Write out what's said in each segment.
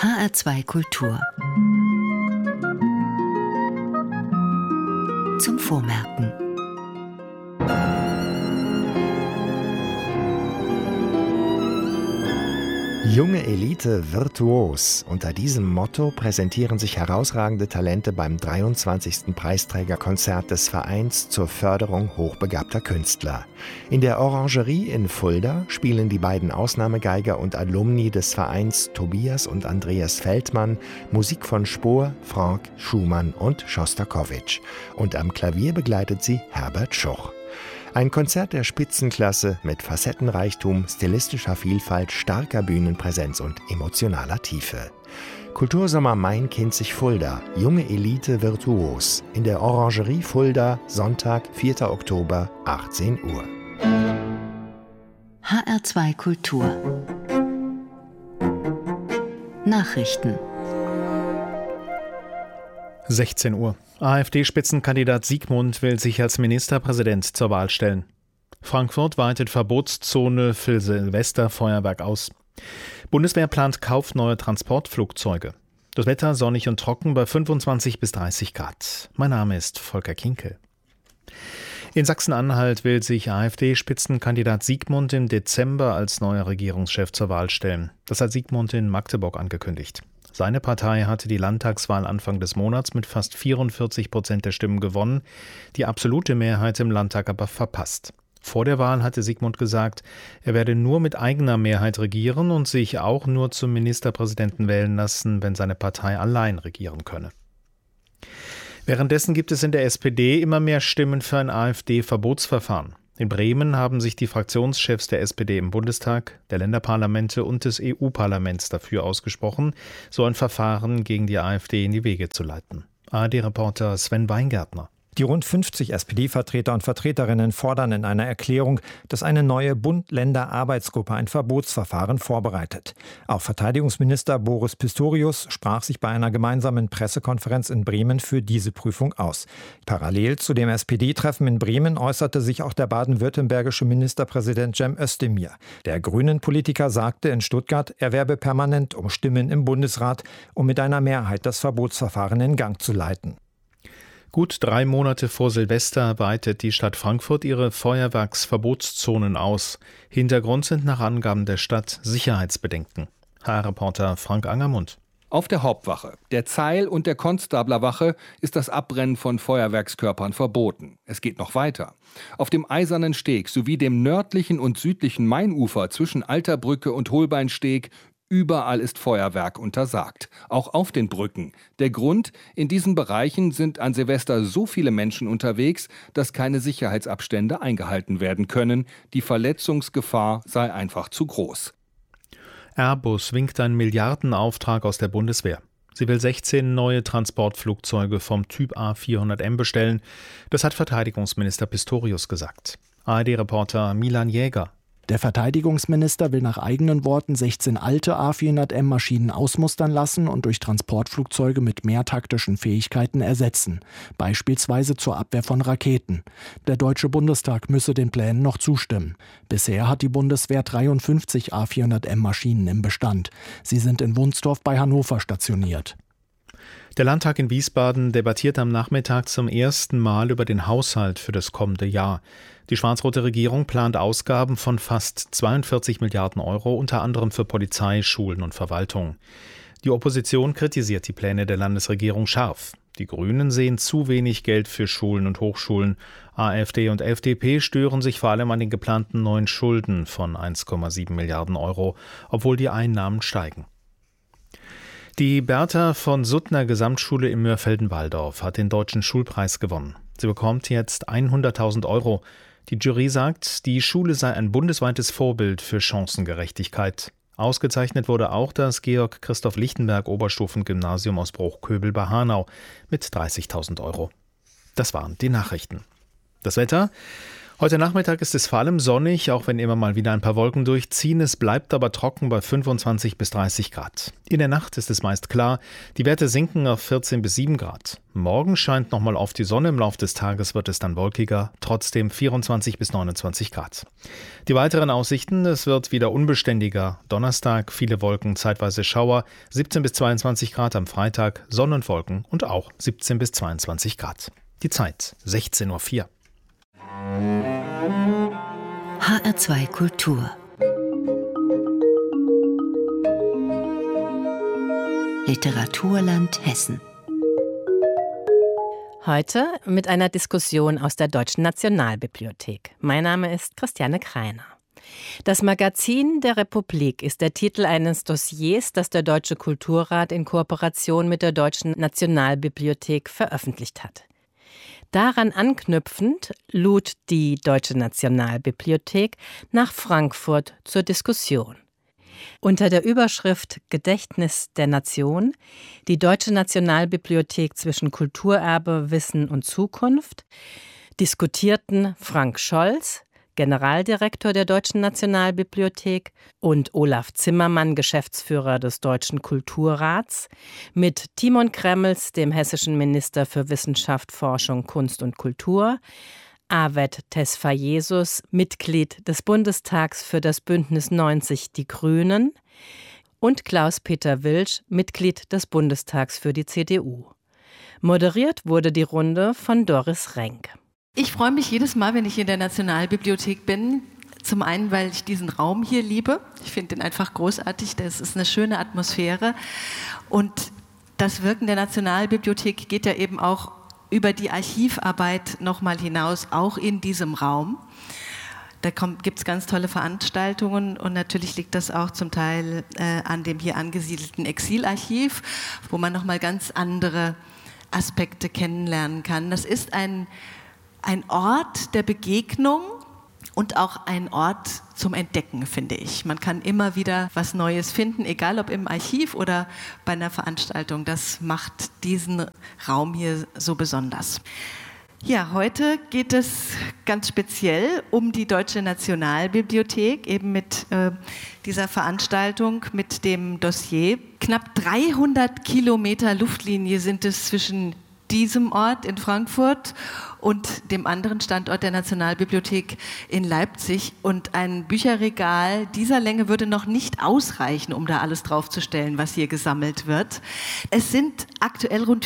HR2 Kultur. Zum Vormerken. Junge Elite virtuos. Unter diesem Motto präsentieren sich herausragende Talente beim 23. Preisträgerkonzert des Vereins zur Förderung hochbegabter Künstler. In der Orangerie in Fulda spielen die beiden Ausnahmegeiger und Alumni des Vereins Tobias und Andreas Feldmann Musik von Spohr, Franck, Schumann und Schostakowitsch. Und am Klavier begleitet sie Herbert Schuch. Ein Konzert der Spitzenklasse mit Facettenreichtum, stilistischer Vielfalt, starker Bühnenpräsenz und emotionaler Tiefe. Kultursommer Main-Kinzig-Fulda, junge Elite virtuos. In der Orangerie Fulda, Sonntag, 4. Oktober, 18 Uhr. HR2 Kultur. Nachrichten. 16 Uhr. AfD-Spitzenkandidat Siegmund will sich als Ministerpräsident zur Wahl stellen. Frankfurt weitet Verbotszone für Silvesterfeuerwerk aus. Bundeswehr plant Kauf neuer Transportflugzeuge. Das Wetter sonnig und trocken bei 25 bis 30 Grad. Mein Name ist Volker Kinkel. In Sachsen-Anhalt will sich AfD-Spitzenkandidat Siegmund im Dezember als neuer Regierungschef zur Wahl stellen. Das hat Siegmund in Magdeburg angekündigt. Seine Partei hatte die Landtagswahl Anfang des Monats mit fast 44% der Stimmen gewonnen, die absolute Mehrheit im Landtag aber verpasst. Vor der Wahl hatte Siegmund gesagt, er werde nur mit eigener Mehrheit regieren und sich auch nur zum Ministerpräsidenten wählen lassen, wenn seine Partei allein regieren könne. Währenddessen gibt es in der SPD immer mehr Stimmen für ein AfD-Verbotsverfahren. In Bremen haben sich die Fraktionschefs der SPD im Bundestag, der Länderparlamente und des EU-Parlaments dafür ausgesprochen, so ein Verfahren gegen die AfD in die Wege zu leiten. ARD-Reporter Sven Weingärtner. Die rund 50 SPD-Vertreter und Vertreterinnen fordern in einer Erklärung, dass eine neue Bund-Länder-Arbeitsgruppe ein Verbotsverfahren vorbereitet. Auch Verteidigungsminister Boris Pistorius sprach sich bei einer gemeinsamen Pressekonferenz in Bremen für diese Prüfung aus. Parallel zu dem SPD-Treffen in Bremen äußerte sich auch der baden-württembergische Ministerpräsident Cem Özdemir. Der Grünen-Politiker sagte in Stuttgart, er werbe permanent um Stimmen im Bundesrat, um mit einer Mehrheit das Verbotsverfahren in Gang zu leiten. Gut 3 Monate vor Silvester weitet die Stadt Frankfurt ihre Feuerwerksverbotszonen aus. Hintergrund sind nach Angaben der Stadt Sicherheitsbedenken. HR-Reporter Frank Angermund. Auf der Hauptwache, der Zeil- und der Konstablerwache ist das Abbrennen von Feuerwerkskörpern verboten. Es geht noch weiter. Auf dem Eisernen Steg sowie dem nördlichen und südlichen Mainufer zwischen Alterbrücke und Holbeinsteg überall ist Feuerwerk untersagt, auch auf den Brücken. Der Grund, in diesen Bereichen sind an Silvester so viele Menschen unterwegs, dass keine Sicherheitsabstände eingehalten werden können. Die Verletzungsgefahr sei einfach zu groß. Airbus winkt einen Milliardenauftrag aus der Bundeswehr. Sie will 16 neue Transportflugzeuge vom Typ A400M bestellen. Das hat Verteidigungsminister Pistorius gesagt. ARD-Reporter Milan Jäger. Der Verteidigungsminister will nach eigenen Worten 16 alte A400M-Maschinen ausmustern lassen und durch Transportflugzeuge mit mehr taktischen Fähigkeiten ersetzen, beispielsweise zur Abwehr von Raketen. Der Deutsche Bundestag müsse den Plänen noch zustimmen. Bisher hat die Bundeswehr 53 A400M-Maschinen im Bestand. Sie sind in Wunsdorf bei Hannover stationiert. Der Landtag in Wiesbaden debattiert am Nachmittag zum ersten Mal über den Haushalt für das kommende Jahr. Die schwarz-rote Regierung plant Ausgaben von fast 42 Milliarden Euro, unter anderem für Polizei, Schulen und Verwaltung. Die Opposition kritisiert die Pläne der Landesregierung scharf. Die Grünen sehen zu wenig Geld für Schulen und Hochschulen. AfD und FDP stören sich vor allem an den geplanten neuen Schulden von 1,7 Milliarden Euro, obwohl die Einnahmen steigen. Die Bertha von Suttner Gesamtschule in Mörfelden-Walldorf hat den Deutschen Schulpreis gewonnen. Sie bekommt jetzt 100.000 Euro. Die Jury sagt, die Schule sei ein bundesweites Vorbild für Chancengerechtigkeit. Ausgezeichnet wurde auch das Georg-Christoph-Lichtenberg-Oberstufengymnasium aus Bruchköbel bei Hanau mit 30.000 Euro. Das waren die Nachrichten. Das Wetter. Heute Nachmittag ist es vor allem sonnig, auch wenn immer mal wieder ein paar Wolken durchziehen. Es bleibt aber trocken bei 25 bis 30 Grad. In der Nacht ist es meist klar. Die Werte sinken auf 14 bis 7 Grad. Morgen scheint nochmal oft die Sonne. Im Laufe des Tages wird es dann wolkiger. Trotzdem 24 bis 29 Grad. Die weiteren Aussichten: Es wird wieder unbeständiger. Donnerstag viele Wolken, zeitweise Schauer. 17 bis 22 Grad am Freitag. Sonne und Wolken und auch 17 bis 22 Grad. Die Zeit 16:04 Uhr. HR2 Kultur. Literaturland Hessen. Heute mit einer Diskussion aus der Deutschen Nationalbibliothek. Mein Name ist Christiane Kreiner. Das Magazin der Republik ist der Titel eines Dossiers, das der Deutsche Kulturrat in Kooperation mit der Deutschen Nationalbibliothek veröffentlicht hat. Daran anknüpfend lud die Deutsche Nationalbibliothek nach Frankfurt zur Diskussion. Unter der Überschrift Gedächtnis der Nation, die Deutsche Nationalbibliothek zwischen Kulturerbe, Wissen und Zukunft, diskutierten Frank Scholz, Generaldirektor der Deutschen Nationalbibliothek, und Olaf Zimmermann, Geschäftsführer des Deutschen Kulturrats, mit Timon Kremmels, dem hessischen Minister für Wissenschaft, Forschung, Kunst und Kultur, Arvet Tesfayesus, Mitglied des Bundestags für das Bündnis 90 Die Grünen, und Klaus-Peter Wilsch, Mitglied des Bundestags für die CDU. Moderiert wurde die Runde von Doris Renk. Ich freue mich jedes Mal, wenn ich in der Nationalbibliothek bin. Zum einen, weil ich diesen Raum hier liebe. Ich finde den einfach großartig. Das ist eine schöne Atmosphäre. Und das Wirken der Nationalbibliothek geht ja eben auch über die Archivarbeit nochmal hinaus, auch in diesem Raum. Da gibt es ganz tolle Veranstaltungen und natürlich liegt das auch zum Teil an dem hier angesiedelten Exilarchiv, wo man nochmal ganz andere Aspekte kennenlernen kann. Das ist ein Ort der Begegnung und auch ein Ort zum Entdecken, finde ich. Man kann immer wieder was Neues finden, egal ob im Archiv oder bei einer Veranstaltung. Das macht diesen Raum hier so besonders. Ja, heute geht es ganz speziell um die Deutsche Nationalbibliothek, eben mit dieser Veranstaltung, mit dem Dossier. Knapp 300 Kilometer Luftlinie sind es zwischen diesem Ort in Frankfurt und dem anderen Standort der Nationalbibliothek in Leipzig. Und ein Bücherregal dieser Länge würde noch nicht ausreichen, um da alles draufzustellen, was hier gesammelt wird. Es sind aktuell rund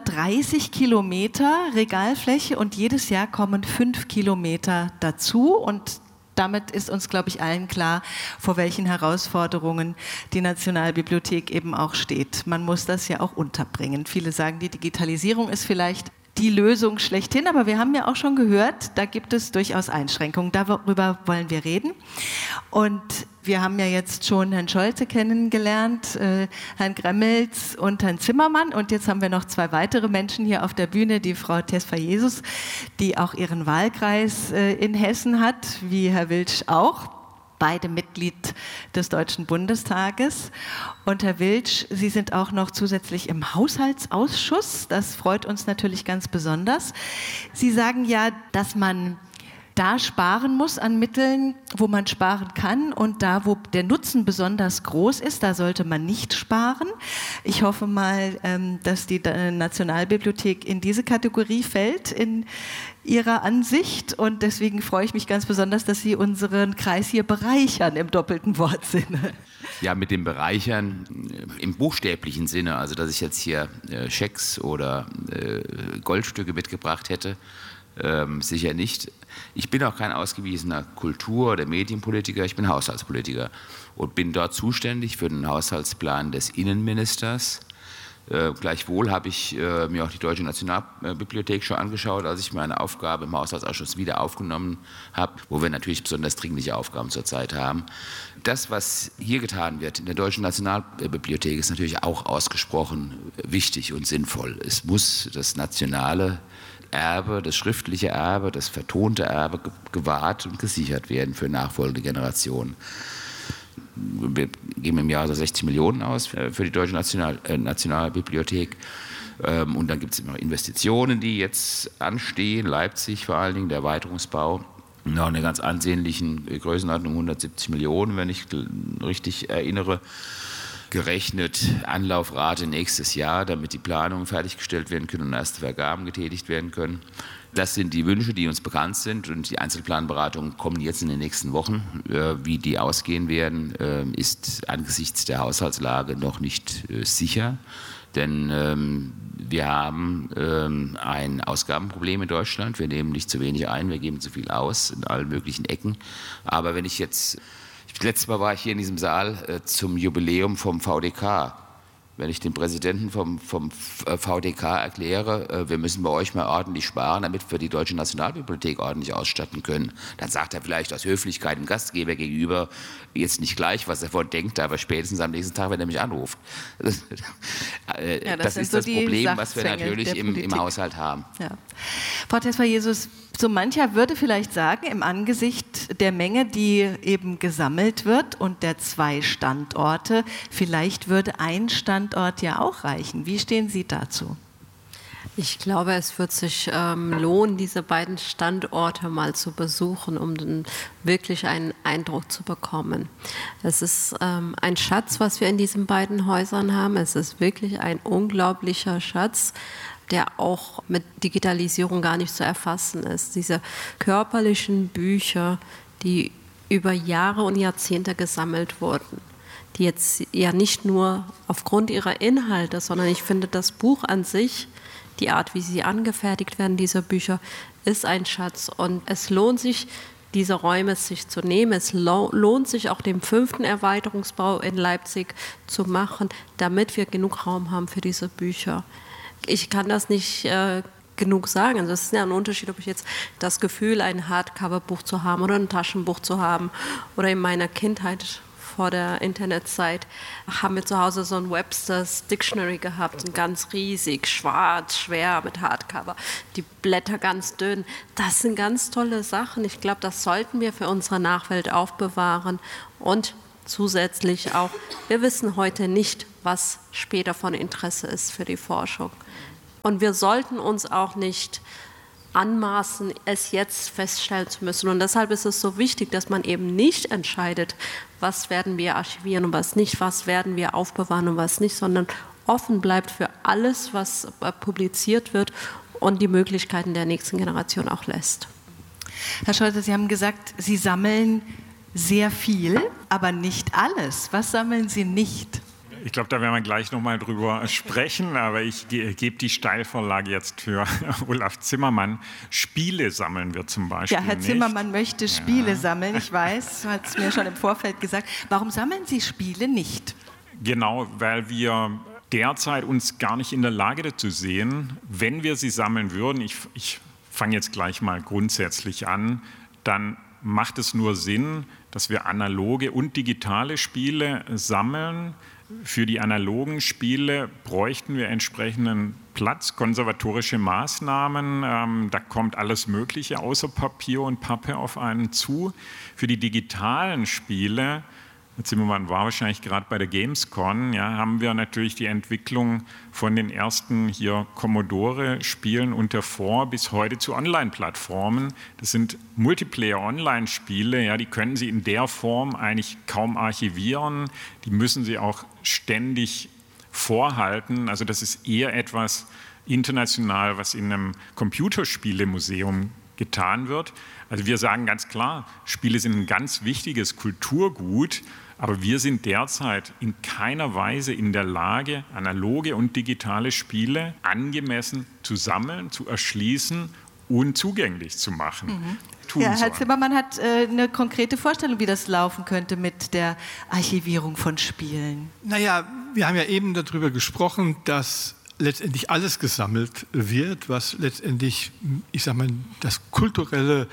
430 Kilometer Regalfläche und jedes Jahr kommen 5 Kilometer dazu. Und damit ist uns, glaube ich, allen klar, vor welchen Herausforderungen die Nationalbibliothek eben auch steht. Man muss das ja auch unterbringen. Viele sagen, die Digitalisierung ist vielleicht die Lösung schlechthin, aber wir haben ja auch schon gehört, da gibt es durchaus Einschränkungen. Darüber wollen wir reden. Und wir haben ja jetzt schon Herrn Scholze kennengelernt, Herrn Kremmels und Herrn Zimmermann. Und jetzt haben wir noch 2 weitere Menschen hier auf der Bühne, die Frau Tesfayesus, die auch ihren Wahlkreis in Hessen hat, wie Herr Wilsch auch. Beide Mitglied des Deutschen Bundestages. Und Herr Wilsch, Sie sind auch noch zusätzlich im Haushaltsausschuss. Das freut uns natürlich ganz besonders. Sie sagen ja, dass man da sparen muss an Mitteln, wo man sparen kann, und da, wo der Nutzen besonders groß ist, da sollte man nicht sparen. Ich hoffe mal, dass die Nationalbibliothek in diese Kategorie fällt, in Ihrer Ansicht, und deswegen freue ich mich ganz besonders, dass Sie unseren Kreis hier bereichern im doppelten Wortsinne. Ja, mit dem Bereichern im buchstäblichen Sinne, also dass ich jetzt hier Schecks oder Goldstücke mitgebracht hätte, sicher nicht. Ich bin auch kein ausgewiesener Kultur- oder Medienpolitiker, ich bin Haushaltspolitiker und bin dort zuständig für den Haushaltsplan des Innenministers. Gleichwohl habe ich mir auch die Deutsche Nationalbibliothek schon angeschaut, als ich meine Aufgabe im Haushaltsausschuss wieder aufgenommen habe, wo wir natürlich besonders dringliche Aufgaben zurzeit haben. Das, was hier getan wird in der Deutschen Nationalbibliothek, ist natürlich auch ausgesprochen wichtig und sinnvoll. Es muss das nationale Erbe, das schriftliche Erbe, das vertonte Erbe gewahrt und gesichert werden für nachfolgende Generationen. Wir geben im Jahr so 60 Millionen aus für die Deutsche Nationalbibliothek. Und dann gibt es immer Investitionen, die jetzt anstehen, Leipzig vor allen Dingen, der Erweiterungsbau. noch eine ganz ansehnlichen Größenordnung, 170 Millionen, wenn ich richtig erinnere, gerechnet. Anlaufrate nächstes Jahr, damit die Planungen fertiggestellt werden können und erste Vergaben getätigt werden können. Das sind die Wünsche, die uns bekannt sind, und die Einzelplanberatungen kommen jetzt in den nächsten Wochen. Wie die ausgehen werden, ist angesichts der Haushaltslage noch nicht sicher, denn wir haben ein Ausgabenproblem in Deutschland. Wir nehmen nicht zu wenig ein, wir geben zu viel aus in allen möglichen Ecken. Aber wenn letztes Mal war ich hier in diesem Saal zum Jubiläum vom VDK. Wenn ich dem Präsidenten vom VDK erkläre, wir müssen bei euch mal ordentlich sparen, damit wir die Deutsche Nationalbibliothek ordentlich ausstatten können, dann sagt er vielleicht aus Höflichkeit dem Gastgeber gegenüber jetzt nicht gleich, was er davon denkt, aber spätestens am nächsten Tag, wenn er mich anruft. Das ist so das Problem, was wir natürlich im Haushalt haben. Ja. Frau Tesfaye-Jesus, so mancher würde vielleicht sagen, im Angesicht der Menge, die eben gesammelt wird und der 2 Standorte, vielleicht würde ein Standort ja auch reichen. Wie stehen Sie dazu? Ich glaube, es wird sich lohnen, diese beiden Standorte mal zu besuchen, um dann wirklich einen Eindruck zu bekommen. Es ist ein Schatz, was wir in diesen beiden Häusern haben. Es ist wirklich ein unglaublicher Schatz, der auch mit Digitalisierung gar nicht zu erfassen ist. Diese körperlichen Bücher, die über Jahre und Jahrzehnte gesammelt wurden, die jetzt ja nicht nur aufgrund ihrer Inhalte, sondern ich finde, das Buch an sich, die Art, wie sie angefertigt werden, diese Bücher, ist ein Schatz. Und es lohnt sich, diese Räume sich zu nehmen. Es lohnt sich auch, den 5. Erweiterungsbau in Leipzig zu machen, damit wir genug Raum haben für diese Bücher. Ich kann das nicht genug sagen. Also es ist ja ein Unterschied, ob ich jetzt das Gefühl, ein Hardcover-Buch zu haben oder ein Taschenbuch zu haben. Oder in meiner Kindheit vor der Internetzeit haben wir zu Hause so ein Webster's Dictionary gehabt, ganz riesig, schwarz, schwer mit Hardcover, die Blätter ganz dünn. Das sind ganz tolle Sachen. Ich glaube, das sollten wir für unsere Nachwelt aufbewahren. Und zusätzlich auch, wir wissen heute nicht, was später von Interesse ist für die Forschung. Und wir sollten uns auch nicht anmaßen, es jetzt feststellen zu müssen. Und deshalb ist es so wichtig, dass man eben nicht entscheidet, was werden wir archivieren und was nicht, was werden wir aufbewahren und was nicht, sondern offen bleibt für alles, was publiziert wird und die Möglichkeiten der nächsten Generation auch lässt. Herr Scholze, Sie haben gesagt, Sie sammeln sehr viel, aber nicht alles. Was sammeln Sie nicht? Ich glaube, da werden wir gleich noch mal drüber sprechen, aber ich gebe die Steilvorlage jetzt für Olaf Zimmermann. Spiele sammeln wir zum Beispiel nicht. Ja, Herr Zimmermann möchte Spiele sammeln, ich weiß, hat es mir schon im Vorfeld gesagt. Warum sammeln Sie Spiele nicht? Genau, weil wir derzeit uns gar nicht in der Lage dazu sehen, wenn wir sie sammeln würden, ich fange jetzt gleich mal grundsätzlich an, dann macht es nur Sinn, dass wir analoge und digitale Spiele sammeln. Für die analogen Spiele bräuchten wir entsprechenden Platz, konservatorische Maßnahmen. Da kommt alles Mögliche außer Papier und Pappe auf einen zu. Für die digitalen Spiele, Herr Zimmermann war wahrscheinlich gerade bei der Gamescom, ja, haben wir natürlich die Entwicklung von den ersten hier Commodore-Spielen unter vor bis heute zu Online-Plattformen. Das sind Multiplayer-Online-Spiele, ja, die können Sie in der Form eigentlich kaum archivieren. Die müssen Sie auch ständig vorhalten. Also das ist eher etwas international, was in einem Computerspielemuseum getan wird. Also wir sagen ganz klar, Spiele sind ein ganz wichtiges Kulturgut, aber wir sind derzeit in keiner Weise in der Lage, analoge und digitale Spiele angemessen zu sammeln, zu erschließen und zugänglich zu machen. Ja, Herr Zimmermann hat eine konkrete Vorstellung, wie das laufen könnte mit der Archivierung von Spielen. Naja, wir haben ja eben darüber gesprochen, dass letztendlich alles gesammelt wird, was letztendlich, ich sage mal, das kulturelle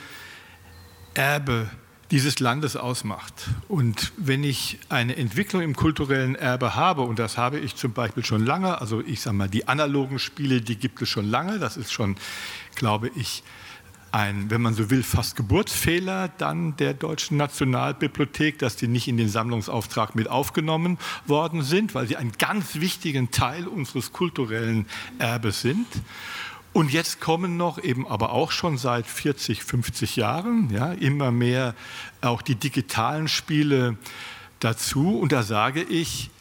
Erbe dieses Landes ausmacht. Und wenn ich eine Entwicklung im kulturellen Erbe habe, und das habe ich zum Beispiel schon lange, also ich sage mal, die analogen Spiele, die gibt es schon lange, das ist schon, glaube ich, ein, wenn man so will, fast Geburtsfehler dann der Deutschen Nationalbibliothek, dass die nicht in den Sammlungsauftrag mit aufgenommen worden sind, weil sie einen ganz wichtigen Teil unseres kulturellen Erbes sind. Und jetzt kommen noch eben aber auch schon seit 40, 50 Jahren immer mehr auch die digitalen Spiele dazu. Und da sage ich,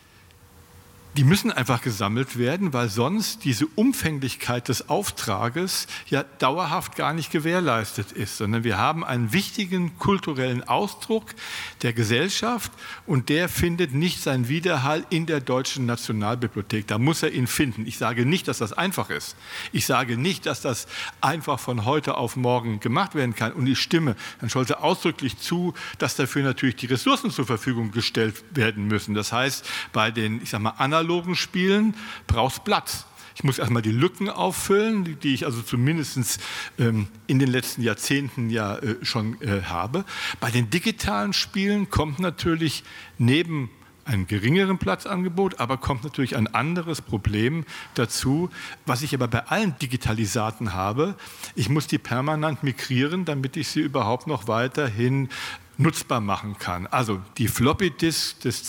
die müssen einfach gesammelt werden, weil sonst diese Umfänglichkeit des Auftrages ja dauerhaft gar nicht gewährleistet ist, sondern wir haben einen wichtigen kulturellen Ausdruck der Gesellschaft und der findet nicht seinen Widerhall in der Deutschen Nationalbibliothek. Da muss er ihn finden. Ich sage nicht, dass das einfach ist. Ich sage nicht, dass das einfach von heute auf morgen gemacht werden kann. Und ich stimme Herrn Scholze ausdrücklich zu, dass dafür natürlich die Ressourcen zur Verfügung gestellt werden müssen. Das heißt, bei den, analogen Spielen brauchst Platz. Ich muss erstmal die Lücken auffüllen, die ich also zumindest in den letzten Jahrzehnten schon habe. Bei den digitalen Spielen kommt natürlich neben einem geringeren Platzangebot, aber kommt natürlich ein anderes Problem dazu, was ich aber bei allen Digitalisaten habe. Ich muss die permanent migrieren, damit ich sie überhaupt noch weiterhin nutzbar machen kann. Also die Floppy Disk des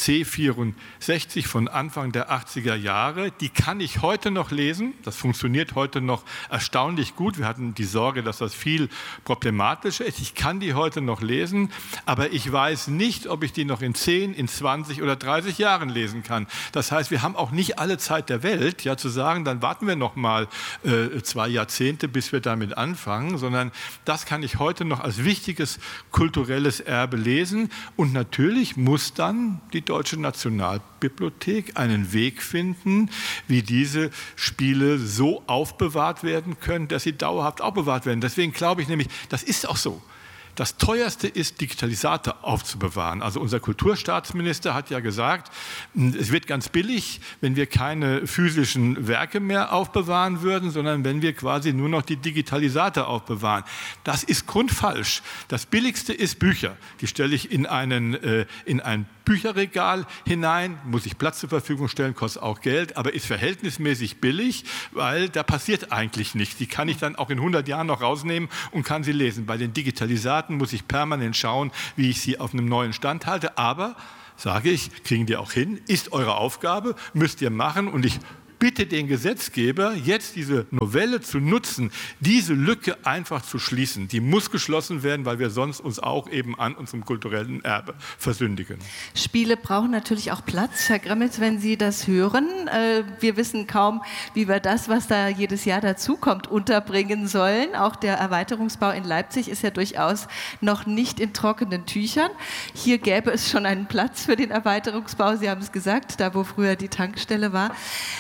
C64 von Anfang der 80er Jahre, die kann ich heute noch lesen. Das funktioniert heute noch erstaunlich gut. Wir hatten die Sorge, dass das viel problematischer ist. Ich kann die heute noch lesen, aber ich weiß nicht, ob ich die noch in 10, in 20 oder 30 Jahren lesen kann. Das heißt, wir haben auch nicht alle Zeit der Welt, zu sagen, dann warten wir noch mal 2 Jahrzehnte, bis wir damit anfangen, sondern das kann ich heute noch als wichtiges kulturelles Erbe lesen. Und natürlich muss dann die Deutsche Nationalbibliothek einen Weg finden, wie diese Spiele so aufbewahrt werden können, dass sie dauerhaft aufbewahrt werden. Deswegen glaube ich nämlich, das ist auch so. Das Teuerste ist, Digitalisate aufzubewahren. Also unser Kulturstaatsminister hat ja gesagt, es wird ganz billig, wenn wir keine physischen Werke mehr aufbewahren würden, sondern wenn wir quasi nur noch die Digitalisate aufbewahren. Das ist grundfalsch. Das Billigste ist Bücher. Die stelle ich in ein Bücherregal hinein, muss ich Platz zur Verfügung stellen, kostet auch Geld, aber ist verhältnismäßig billig, weil da passiert eigentlich nichts. Die kann ich dann auch in 100 Jahren noch rausnehmen und kann sie lesen. Bei den Digitalisaten muss ich permanent schauen, wie ich sie auf einem neuen Stand halte, aber, sage ich, kriegen die auch hin, ist eure Aufgabe, müsst ihr machen und ich bitte den Gesetzgeber, jetzt diese Novelle zu nutzen, diese Lücke einfach zu schließen. Die muss geschlossen werden, weil wir sonst uns auch eben an unserem kulturellen Erbe versündigen. Spiele brauchen natürlich auch Platz. Herr Gremmels, wenn Sie das hören, wir wissen kaum, wie wir das, was da jedes Jahr dazukommt, unterbringen sollen. Auch der Erweiterungsbau in Leipzig ist ja durchaus noch nicht in trockenen Tüchern. Hier gäbe es schon einen Platz für den Erweiterungsbau. Sie haben es gesagt, da wo früher die Tankstelle war.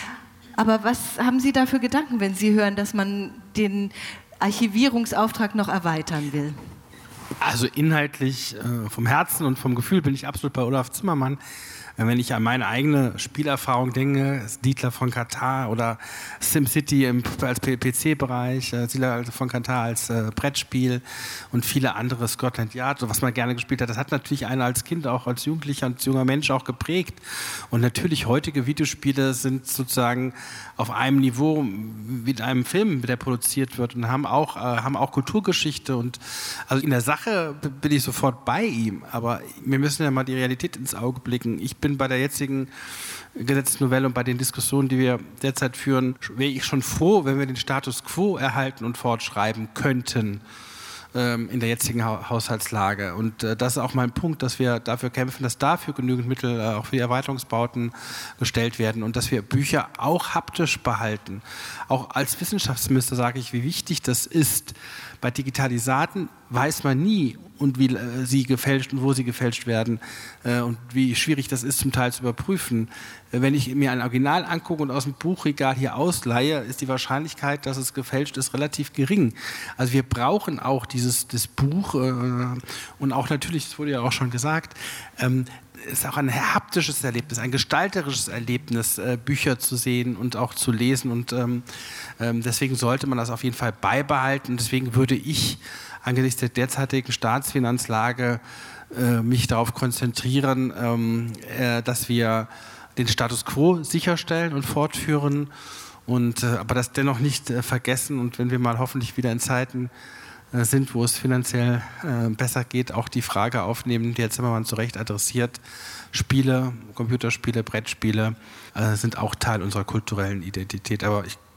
Aber was haben Sie da für Gedanken, wenn Sie hören, dass man den Archivierungsauftrag noch erweitern will? Also inhaltlich, vom Herzen und vom Gefühl bin ich absolut bei Olaf Zimmermann. Wenn ich an meine eigene Spielerfahrung denke, Siedler von Katar oder SimCity als PC-Bereich, Siedler von Katar als Brettspiel und viele andere, Scotland Yard, was man gerne gespielt hat, das hat natürlich einen als Kind, auch als Jugendlicher und junger Mensch auch geprägt. Und natürlich heutige Videospiele sind sozusagen auf einem Niveau mit einem Film, der produziert wird und haben auch Kulturgeschichte. Und also in der Sache bin ich sofort bei ihm, aber wir müssen ja mal die Realität ins Auge blicken. Ich bin bei der jetzigen Gesetzesnovelle und bei den Diskussionen, die wir derzeit führen, wäre ich schon froh, wenn wir den Status quo erhalten und fortschreiben könnten in der jetzigen Haushaltslage. Und das ist auch mein Punkt, dass wir dafür kämpfen, dass dafür genügend Mittel auch für die Erweiterungsbauten gestellt werden und dass wir Bücher auch haptisch behalten. Auch als Wissenschaftsminister sage ich, wie wichtig das ist. Bei Digitalisaten weiß man nie, und wie sie gefälscht und wo sie gefälscht werden und wie schwierig das ist, zum Teil zu überprüfen. Wenn ich mir ein Original angucke und aus dem Buchregal hier ausleihe, ist die Wahrscheinlichkeit, dass es gefälscht ist, relativ gering. Also wir brauchen auch das Buch und auch natürlich, das wurde ja auch schon gesagt, ist auch ein haptisches Erlebnis, ein gestalterisches Erlebnis, Bücher zu sehen und auch zu lesen. Und deswegen sollte man das auf jeden Fall beibehalten. Und deswegen würde ich angesichts der derzeitigen Staatsfinanzlage mich darauf konzentrieren, dass wir den Status quo sicherstellen und fortführen, aber das dennoch nicht vergessen. Und wenn wir mal hoffentlich wieder in Zeiten sind, wo es finanziell besser geht, auch die Frage aufnehmen, die Herr Zimmermann zu Recht adressiert. Spiele, Computerspiele, Brettspiele sind auch Teil unserer kulturellen Identität. Aber ich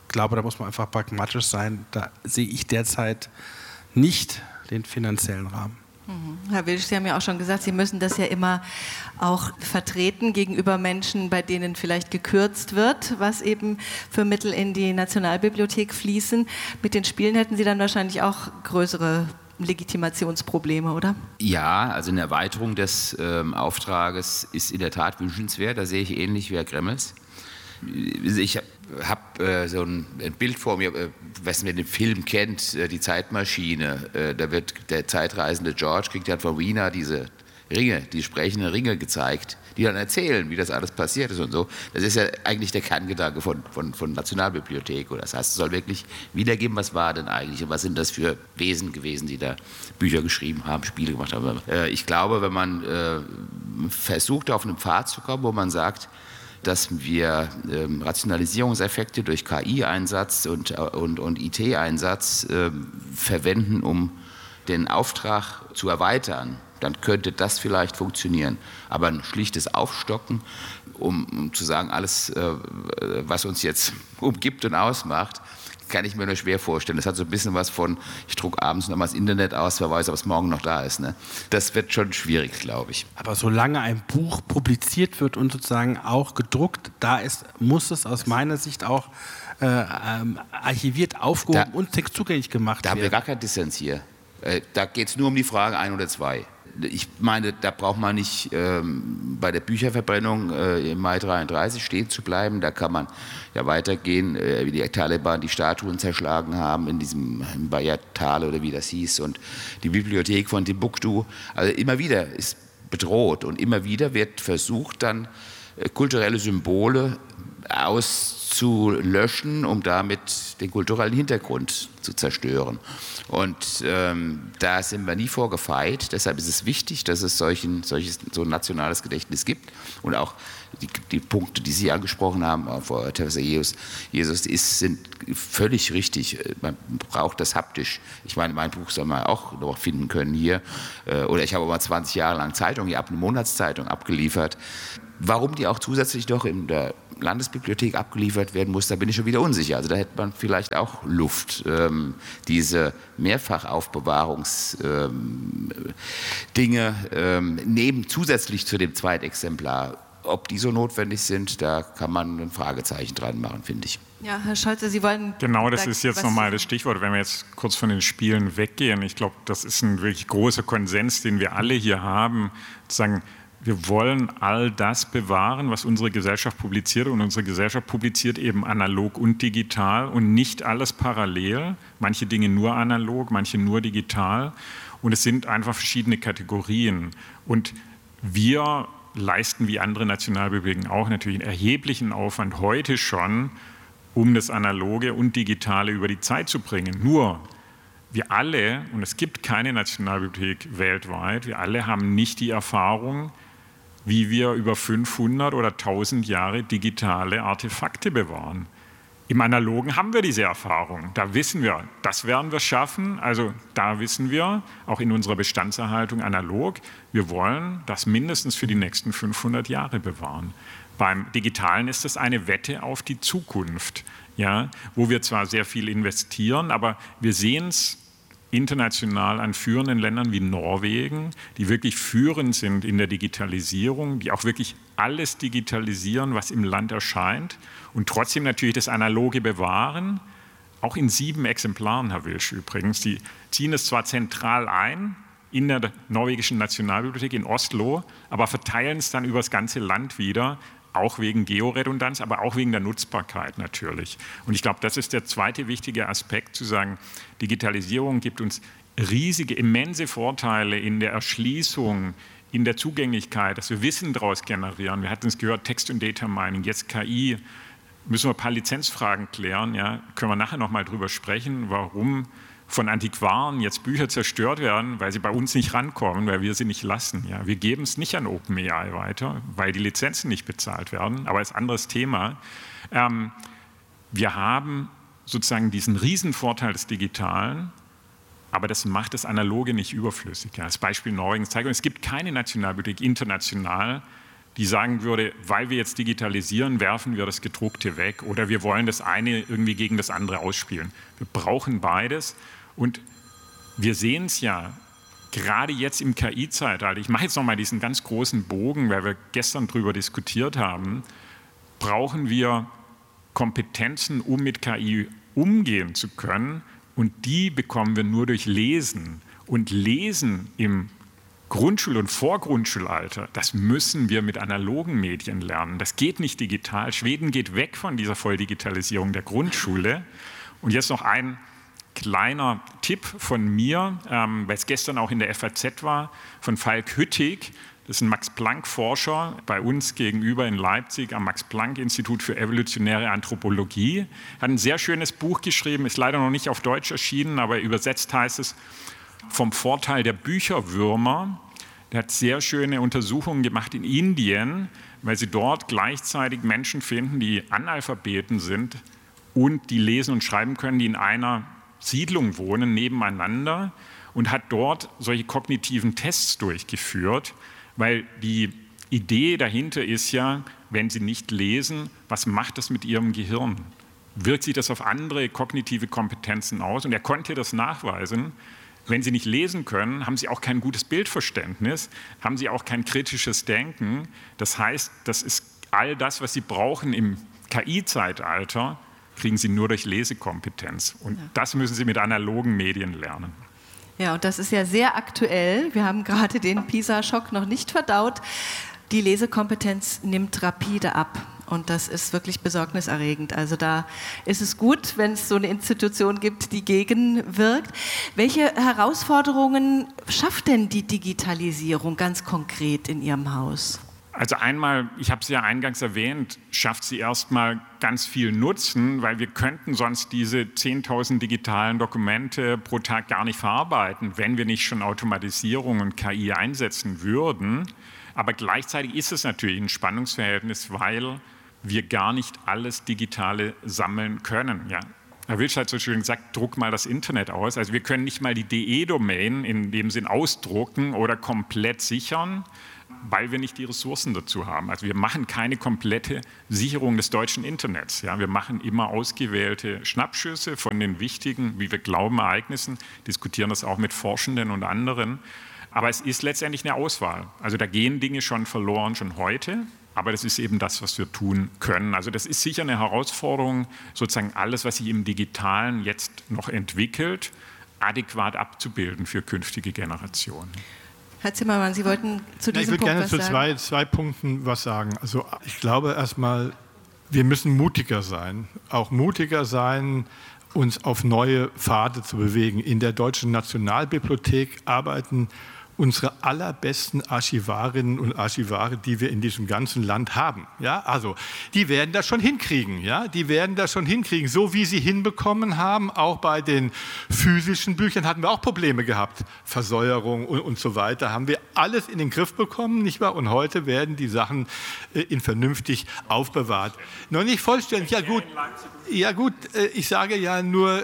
glaube, da muss man einfach pragmatisch sein. Da sehe ich derzeit nicht den finanziellen Rahmen. Herr Wilsch, Sie haben ja auch schon gesagt, Sie müssen das ja immer auch vertreten gegenüber Menschen, bei denen vielleicht gekürzt wird, was eben für Mittel in die Nationalbibliothek fließen. Mit den Spielen hätten Sie dann wahrscheinlich auch größere Legitimationsprobleme, oder? Ja, also eine Erweiterung des Auftrages ist in der Tat wünschenswert. Da sehe ich ähnlich wie Herr Gremmels. Ich habe so ein Bild vor mir, was man den Film kennt, die Zeitmaschine. Da wird der zeitreisende George, kriegt halt von Rina diese Ringe, die sprechenden Ringe gezeigt, die dann erzählen, wie das alles passiert ist und so. Das ist ja eigentlich der Kerngedanke von Nationalbibliothek. Das heißt, es soll wirklich wiedergeben, was war denn eigentlich und was sind das für Wesen gewesen, die da Bücher geschrieben haben, Spiele gemacht haben. Ich glaube, wenn man versucht, auf einen Pfad zu kommen, wo man sagt, dass wir Rationalisierungseffekte durch KI-Einsatz und IT-Einsatz verwenden, um den Auftrag zu erweitern, dann könnte das vielleicht funktionieren. Aber ein schlichtes Aufstocken, um zu sagen, alles, was uns jetzt umgibt und ausmacht, kann ich mir nur schwer vorstellen. Das hat so ein bisschen was von, ich drucke abends noch mal das Internet aus, wer weiß, ob es morgen noch da ist. Ne? Das wird schon schwierig, glaube ich. Aber solange ein Buch publiziert wird und sozusagen auch gedruckt da ist, muss es aus meiner Sicht auch archiviert, aufgehoben und zugänglich gemacht werden. Da haben wir gar keinen Dissens hier. Da geht es nur um die Frage 1 oder 2. Ich meine, da braucht man nicht bei der Bücherverbrennung im Mai 1933 stehen zu bleiben. Da kann man ja weitergehen, wie die Taliban die Statuen zerschlagen haben in diesem Bayat-Tal oder wie das hieß und die Bibliothek von Timbuktu. Also immer wieder ist bedroht und immer wieder wird versucht, dann kulturelle Symbole auszulöschen, um damit den kulturellen Hintergrund zu zerstören. Und da sind wir nie vorgefeit. Deshalb ist es wichtig, dass es so ein nationales Gedächtnis gibt. Und auch die Punkte, die Sie angesprochen haben, Frau Theresa-Jesus, sind völlig richtig. Man braucht das haptisch. Ich meine, mein Buch soll man auch noch finden können hier. Oder ich habe aber 20 Jahre lang Zeitungen, eine Monatszeitung abgeliefert. Warum die auch zusätzlich noch in der Landesbibliothek abgeliefert werden muss, da bin ich schon wieder unsicher. Also da hätte man vielleicht auch Luft, diese Mehrfachaufbewahrungsdinge zusätzlich zu dem Zweitexemplar. Ob die so notwendig sind, da kann man ein Fragezeichen dran machen, finde ich. Ja, Herr Scholze, Sie wollen... Genau, das ist jetzt nochmal das Stichwort, wenn wir jetzt kurz von den Spielen weggehen. Ich glaube, das ist ein wirklich großer Konsens, den wir alle hier haben, zu sagen, wir wollen all das bewahren, was unsere Gesellschaft publiziert. Und unsere Gesellschaft publiziert eben analog und digital und nicht alles parallel. Manche Dinge nur analog, manche nur digital. Und es sind einfach verschiedene Kategorien. Und wir leisten wie andere Nationalbibliotheken auch natürlich einen erheblichen Aufwand heute schon, um das Analoge und Digitale über die Zeit zu bringen. Nur wir alle, und es gibt keine Nationalbibliothek weltweit, wir alle haben nicht die Erfahrung, wie wir über 500 oder 1000 Jahre digitale Artefakte bewahren. Im Analogen haben wir diese Erfahrung. Da wissen wir, das werden wir schaffen. Also da wissen wir, auch in unserer Bestandserhaltung analog, wir wollen das mindestens für die nächsten 500 Jahre bewahren. Beim Digitalen ist das eine Wette auf die Zukunft, ja, wo wir zwar sehr viel investieren, aber wir sehen es international an führenden Ländern wie Norwegen, die wirklich führend sind in der Digitalisierung, die auch wirklich alles digitalisieren, was im Land erscheint und trotzdem natürlich das Analoge bewahren, auch in 7 Exemplaren, Herr Wilsch übrigens. Die ziehen es zwar zentral ein in der norwegischen Nationalbibliothek in Oslo, aber verteilen es dann über das ganze Land wieder, auch wegen Georedundanz, aber auch wegen der Nutzbarkeit natürlich. Und ich glaube, das ist der zweite wichtige Aspekt, zu sagen, Digitalisierung gibt uns riesige, immense Vorteile in der Erschließung, in der Zugänglichkeit, dass wir Wissen daraus generieren. Wir hatten es gehört, Text- und Data Mining, jetzt KI. Müssen wir ein paar Lizenzfragen klären, ja? Können wir nachher noch mal drüber sprechen, warum von Antiquaren jetzt Bücher zerstört werden, weil sie bei uns nicht rankommen, weil wir sie nicht lassen. Ja, wir geben es nicht an OpenAI weiter, weil die Lizenzen nicht bezahlt werden, aber das ist ein anderes Thema. Wir haben sozusagen diesen Riesenvorteil des Digitalen, aber das macht das Analoge nicht überflüssig. Ja, das Beispiel Norwegens zeigt, und es gibt keine Nationalbibliothek international, die sagen würde, weil wir jetzt digitalisieren, werfen wir das Gedruckte weg oder wir wollen das eine irgendwie gegen das andere ausspielen. Wir brauchen beides und wir sehen es ja gerade jetzt im KI-Zeitalter. Ich mache jetzt nochmal diesen ganz großen Bogen, weil wir gestern darüber diskutiert haben, brauchen wir Kompetenzen, um mit KI umgehen zu können und die bekommen wir nur durch Lesen. Und Lesen im Grundschul- und Vorgrundschulalter, das müssen wir mit analogen Medien lernen. Das geht nicht digital. Schweden geht weg von dieser Volldigitalisierung der Grundschule. Und jetzt noch ein kleiner Tipp von mir, weil es gestern auch in der FAZ war, von Falk Hüttig. Das ist ein Max-Planck-Forscher bei uns gegenüber in Leipzig am Max-Planck-Institut für evolutionäre Anthropologie. Hat ein sehr schönes Buch geschrieben, ist leider noch nicht auf Deutsch erschienen, aber übersetzt heißt es vom Vorteil der Bücherwürmer. Der hat sehr schöne Untersuchungen gemacht in Indien, weil sie dort gleichzeitig Menschen finden, die Analphabeten sind und die lesen und schreiben können, die in einer Siedlung wohnen, nebeneinander, und hat dort solche kognitiven Tests durchgeführt, weil die Idee dahinter ist ja, wenn sie nicht lesen, was macht das mit ihrem Gehirn? Wirkt sich das auf andere kognitive Kompetenzen aus? Und er konnte das nachweisen. Wenn sie nicht lesen können, haben sie auch kein gutes Bildverständnis, haben sie auch kein kritisches Denken. Das heißt, das ist all das, was sie brauchen im KI-Zeitalter, kriegen sie nur durch Lesekompetenz. Und das müssen sie mit analogen Medien lernen. Ja, und das ist ja sehr aktuell. Wir haben gerade den PISA-Schock noch nicht verdaut. Die Lesekompetenz nimmt rapide ab. Und das ist wirklich besorgniserregend. Also da ist es gut, wenn es so eine Institution gibt, die gegenwirkt. Welche Herausforderungen schafft denn die Digitalisierung ganz konkret in Ihrem Haus? Also einmal, ich habe es ja eingangs erwähnt, schafft sie erstmal ganz viel Nutzen, weil wir könnten sonst diese 10.000 digitalen Dokumente pro Tag gar nicht verarbeiten, wenn wir nicht schon Automatisierung und KI einsetzen würden. Aber gleichzeitig ist es natürlich ein Spannungsverhältnis, weil wir gar nicht alles Digitale sammeln können. Ja. Herr Wilsch hat so schön gesagt, druck mal das Internet aus. Also wir können nicht mal die DE-Domain in dem Sinn ausdrucken oder komplett sichern, weil wir nicht die Ressourcen dazu haben. Also wir machen keine komplette Sicherung des deutschen Internets. Ja, wir machen immer ausgewählte Schnappschüsse von den wichtigen, wie wir glauben, Ereignissen, diskutieren das auch mit Forschenden und anderen. Aber es ist letztendlich eine Auswahl. Also da gehen Dinge schon verloren, schon heute. Aber das ist eben das, was wir tun können. Also das ist sicher eine Herausforderung, sozusagen alles, was sich im Digitalen jetzt noch entwickelt, adäquat abzubilden für künftige Generationen. Herr Zimmermann, Sie wollten zu diesem Punkt was sagen? Ich würde gerne zu zwei Punkten was sagen. Also ich glaube erstmal, wir müssen mutiger sein. Auch mutiger sein, uns auf neue Pfade zu bewegen. In der Deutschen Nationalbibliothek arbeiten unsere allerbesten Archivarinnen und Archivare, die wir in diesem ganzen Land haben. Ja, also die werden das schon hinkriegen. Ja, die werden das schon hinkriegen. So wie sie hinbekommen haben, auch bei den physischen Büchern hatten wir auch Probleme gehabt. Versäuerung und so weiter. Haben wir alles in den Griff bekommen, nicht wahr? Und heute werden die Sachen vernünftig aufbewahrt. Noch nicht vollständig. Ja gut, ich sage ja nur,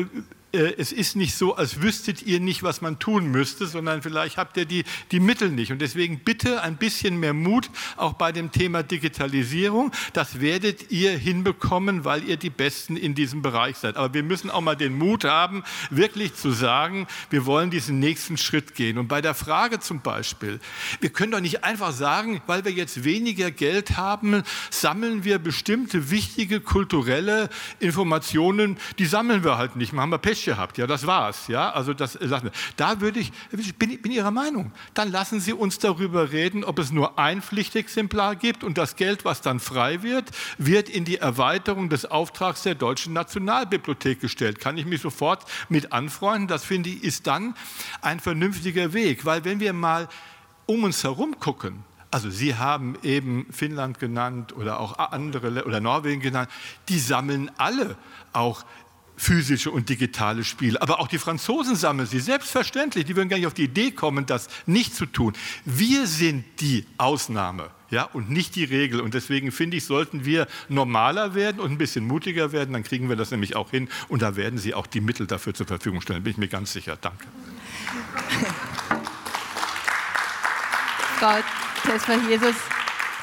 es ist nicht so, als wüsstet ihr nicht, was man tun müsste, sondern vielleicht habt ihr die Mittel nicht. Und deswegen bitte ein bisschen mehr Mut, auch bei dem Thema Digitalisierung. Das werdet ihr hinbekommen, weil ihr die Besten in diesem Bereich seid. Aber wir müssen auch mal den Mut haben, wirklich zu sagen, wir wollen diesen nächsten Schritt gehen. Und bei der Frage zum Beispiel, wir können doch nicht einfach sagen, weil wir jetzt weniger Geld haben, sammeln wir bestimmte wichtige kulturelle Informationen, die sammeln wir halt nicht. Haben wir Pech gehabt, ja, das war's, ja, also das sagen wir. Da bin Ihrer Meinung. Dann lassen Sie uns darüber reden, ob es nur ein Pflichtexemplar gibt und das Geld, was dann frei wird, wird in die Erweiterung des Auftrags der Deutschen Nationalbibliothek gestellt. Kann ich mich sofort mit anfreunden? Das finde ich ist dann ein vernünftiger Weg, weil wenn wir mal um uns herum gucken, also Sie haben eben Finnland genannt oder auch andere oder Norwegen genannt, die sammeln alle auch physische und digitale Spiele. Aber auch die Franzosen sammeln sie, selbstverständlich. Die würden gar nicht auf die Idee kommen, das nicht zu tun. Wir sind die Ausnahme, ja, und nicht die Regel. Und deswegen finde ich, sollten wir normaler werden und ein bisschen mutiger werden, dann kriegen wir das nämlich auch hin. Und da werden Sie auch die Mittel dafür zur Verfügung stellen, bin ich mir ganz sicher. Danke. Frau Tesfa-Jesus,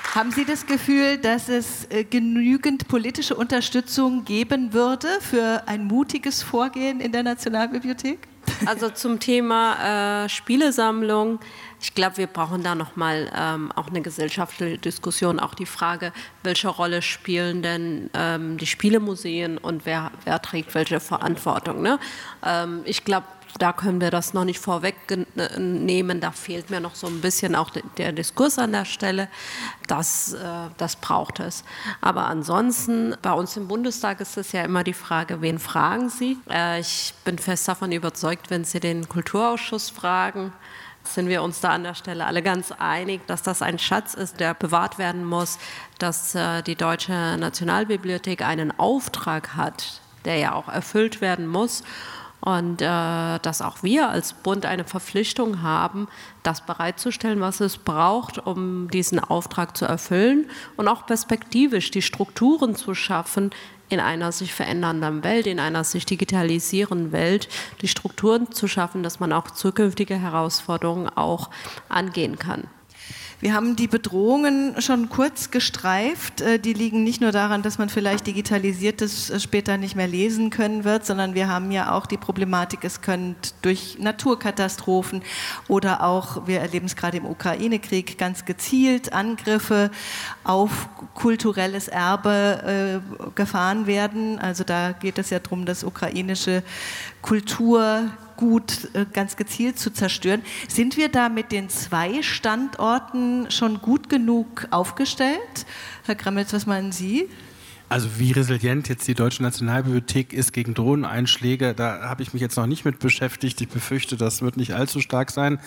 Haben Sie das Gefühl, dass es genügend politische Unterstützung geben würde für ein mutiges Vorgehen in der Nationalbibliothek? Also zum Thema Spielesammlung, ich glaube, wir brauchen da nochmal auch eine gesellschaftliche Diskussion, auch die Frage, welche Rolle spielen denn die Spielemuseen und wer trägt welche Verantwortung, ne? Ich glaube, da können wir das noch nicht vorwegnehmen, da fehlt mir noch so ein bisschen auch der Diskurs an der Stelle, das braucht es. Aber ansonsten, bei uns im Bundestag ist es ja immer die Frage, wen fragen Sie? Ich bin fest davon überzeugt, wenn Sie den Kulturausschuss fragen, sind wir uns da an der Stelle alle ganz einig, dass das ein Schatz ist, der bewahrt werden muss, dass die Deutsche Nationalbibliothek einen Auftrag hat, der ja auch erfüllt werden muss. Und dass auch wir als Bund eine Verpflichtung haben, das bereitzustellen, was es braucht, um diesen Auftrag zu erfüllen und auch perspektivisch die Strukturen zu schaffen, in einer sich verändernden Welt, in einer sich digitalisierenden Welt, die Strukturen zu schaffen, dass man auch zukünftige Herausforderungen auch angehen kann. Wir haben die Bedrohungen schon kurz gestreift. Die liegen nicht nur daran, dass man vielleicht Digitalisiertes später nicht mehr lesen können wird, sondern wir haben ja auch die Problematik, es können durch Naturkatastrophen oder auch, wir erleben es gerade im Ukraine-Krieg, ganz gezielt Angriffe auf kulturelles Erbe gefahren werden. Also da geht es ja darum, das ukrainische Kulturgut ganz gezielt zu zerstören. Sind wir da mit den 2 Standorten schon gut genug aufgestellt? Herr Gremmels, was meinen Sie? Also wie resilient jetzt die Deutsche Nationalbibliothek ist gegen Drohneneinschläge, da habe ich mich jetzt noch nicht mit beschäftigt. Ich befürchte, das wird nicht allzu stark sein,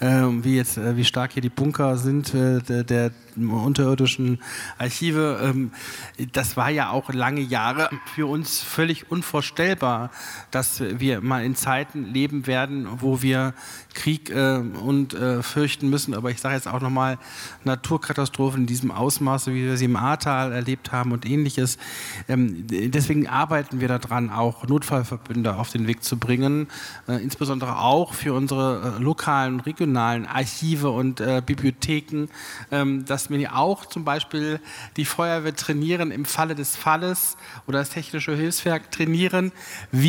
wie stark hier die Bunker sind der unterirdischen Archive. Das war ja auch lange Jahre für uns völlig unvorstellbar, dass wir mal in Zeiten leben werden, wo wir Krieg fürchten müssen. Aber ich sage jetzt auch nochmal, Naturkatastrophen in diesem Ausmaße, wie wir sie im Ahrtal erlebt haben und Ähnliches. Deswegen arbeiten wir daran, auch Notfallverbünde auf den Weg zu bringen, insbesondere auch für unsere lokalen und regionalen Archive und Bibliotheken, dass wir auch zum Beispiel die Feuerwehr trainieren im Falle des Falles oder das Technische Hilfswerk trainieren, wie